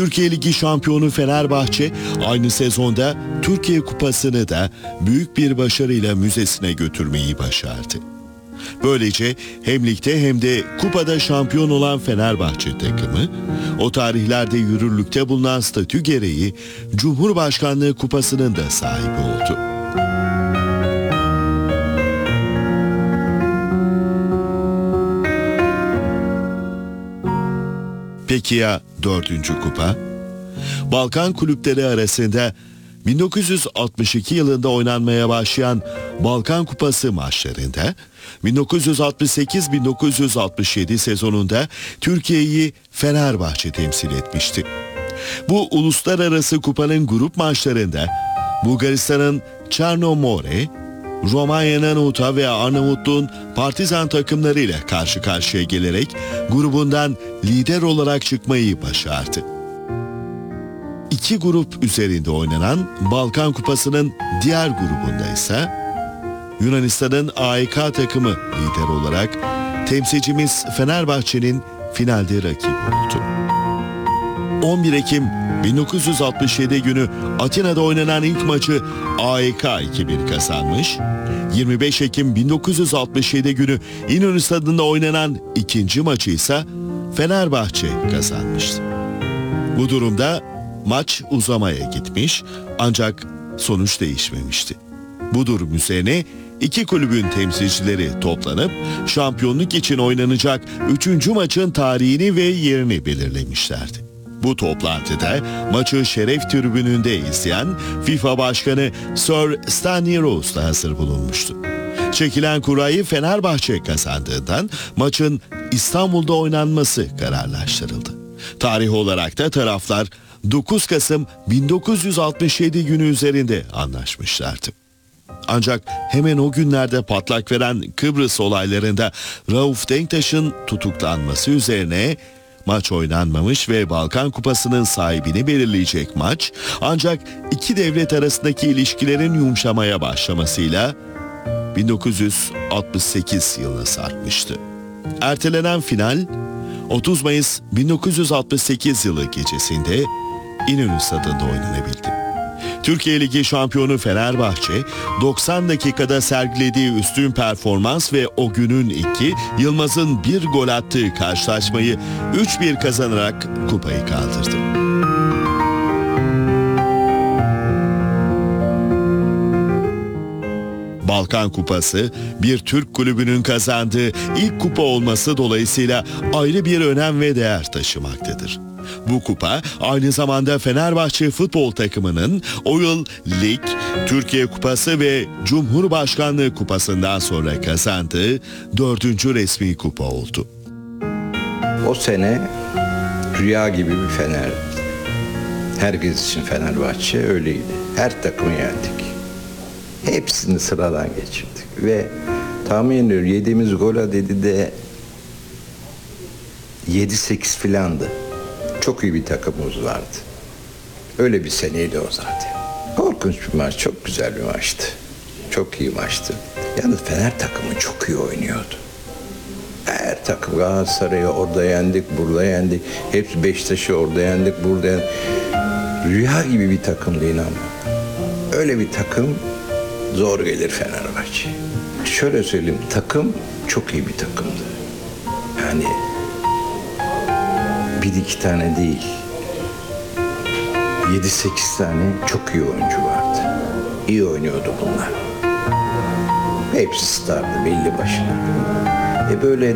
Türkiye Ligi şampiyonu Fenerbahçe aynı sezonda Türkiye Kupası'nı da büyük bir başarıyla müzesine götürmeyi başardı. Böylece hem ligde hem de kupada şampiyon olan Fenerbahçe takımı, o tarihlerde yürürlükte bulunan statü gereği Cumhurbaşkanlığı Kupası'nın da sahibi oldu. Peki ya 4. kupa? Balkan kulüpleri arasında 1962 yılında oynanmaya başlayan Balkan Kupası maçlarında 1968-1967 sezonunda Türkiye'yi Fenerbahçe temsil etmişti. Bu uluslararası kupanın grup maçlarında Bulgaristan'ın Çernomore, Romanya'nın Uta ve Arnavutluğun Partizan takımlarıyla karşı karşıya gelerek grubundan lider olarak çıkmayı başardı. İki grup üzerinde oynanan Balkan Kupası'nın diğer grubunda ise Yunanistan'ın AEK takımı lider olarak temsilcimiz Fenerbahçe'nin finalde rakibi oldu. 11 Ekim 1967 günü Atina'da oynanan ilk maçı AEK 2-1 kazanmış. 25 Ekim 1967 günü İnönü Stadı'nda oynanan ikinci maçı ise Fenerbahçe kazanmıştı. Bu durumda maç uzamaya gitmiş ancak sonuç değişmemişti. Bu durum üzerine iki kulübün temsilcileri toplanıp şampiyonluk için oynanacak 3. maçın tarihini ve yerini belirlemişlerdi. Bu toplantıda maçı şeref tribününde izleyen FIFA Başkanı Sir Stanley Rose da hazır bulunmuştu. Çekilen kurayı Fenerbahçe kazandığından maçın İstanbul'da oynanması kararlaştırıldı. Tarih olarak da taraflar 9 Kasım 1967 günü üzerinde anlaşmışlardı. Ancak hemen o günlerde patlak veren Kıbrıs olaylarında Rauf Denktaş'ın tutuklanması üzerine maç oynanmamış ve Balkan Kupası'nın sahibini belirleyecek maç ancak iki devlet arasındaki ilişkilerin yumuşamaya başlamasıyla 1968 yılına sarkmıştı. Ertelenen final 30 Mayıs 1968 yılı gecesinde İnönü Stadı'nda oynanabildi. Türkiye Ligi şampiyonu Fenerbahçe 90 dakikada sergilediği üstün performans ve o günün ilki Yılmaz'ın bir gol attığı karşılaşmayı 3-1 kazanarak kupayı kaldırdı. Balkan Kupası bir Türk kulübünün kazandığı ilk kupa olması dolayısıyla ayrı bir önem ve değer taşımaktadır. Bu kupa aynı zamanda Fenerbahçe futbol takımının o yıl Lig, Türkiye Kupası ve Cumhurbaşkanlığı Kupası'ndan sonra kazandığı 4. resmi kupa oldu. O sene rüya gibi bir Fener. Herkes için Fenerbahçe öyleydi. Her takımı yendik. Hepsini sıradan geçirdik ve tahmin ediyorum yediğimiz gol adedi de 7-8 filandı. Çok iyi bir takımımız vardı. Öyle bir seneydi o zaten. Korkunç bir maç, çok güzel bir maçtı. Çok iyi maçtı. Yalnız Fener takımı çok iyi oynuyordu. Her takım Galatasaray'ı orada yendik, burada yendik. Hepsi Beşiktaş'ı orada yendik, burada yendik. Rüya gibi bir takımdı inan. Öyle bir takım zor gelir Fenerbahçe. Şöyle söyleyeyim, takım çok iyi bir takımdı. Yani bir iki tane değil, 7-8 tane çok iyi oyuncu vardı. İyi oynuyordu bunlar. Hepsi stardı belli başına. Böyle